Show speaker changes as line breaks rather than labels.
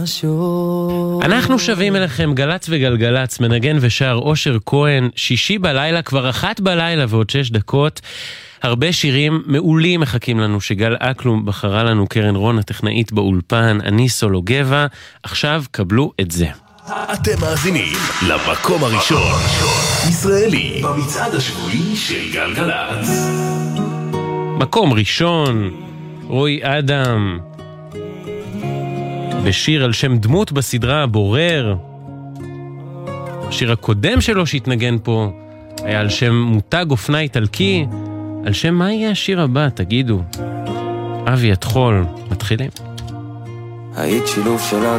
אנחנו שווים אליכם, גלץ וגלגלץ, מנגן ושר אושר כהן, שישי בלילה, כבר 1 בלילה ועוד 6 דקות. הרבה שירים מעולים מחכים לנו, שגל אקלום בחרה לנו, קרן רון הטכנאית באולפן, אני סולו גבע. עכשיו קבלו את זה.
אתם מאזינים למקום הראשון ישראלי במצעד השבועי של גלגלץ.
מקום ראשון, רועי אדם בשיר על שם דמות בסדרה הבורר. השיר הקודם שלו שהתנגן פה היה על שם מותג אופנה איטלקי. על שם מה יהיה השיר הבא, תגידו? אבי התחול, מתחילים.
היית שילוב של